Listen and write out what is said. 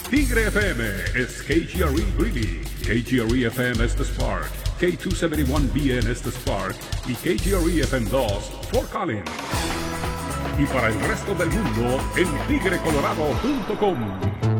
Tigre FM is KGRE Greeley, KGRE FM es The Spark, K271BN es The Spark y KGRE FM 2 Fort Collins. Y para el resto del mundo en tigrecolorado.com.